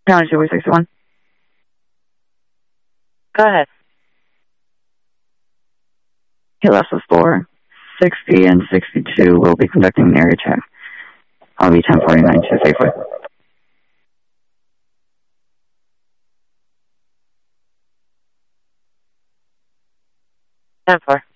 County 261. Go ahead. KLS 4, 60 and 62 will be conducting an area check. I'll be 1049 to safely. 10-4.